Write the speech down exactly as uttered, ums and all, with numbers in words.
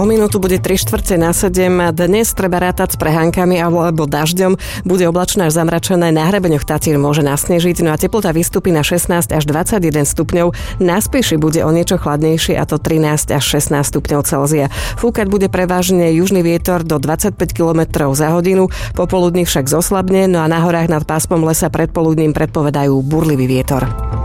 minútu bude tri štvrte na sedem. Dnes treba rátať s prehánkami alebo dažďom. Bude oblačné až zamračené. Na hrebeňoch Tatier môže nasnežiť. No a teplota vystúpi na šestnásť až dvadsaťjeden stupňov. Na Spieši bude o niečo chladnejšie, a to trinásť až šestnásť stupňov Celzia. Fúkať bude prevažne južný vietor do dvadsaťpäť kilometrov za hodinu. Popoludní však zoslabne. No a na horách nad pásmom lesa predpoludním predpovedajú burlivý vietor.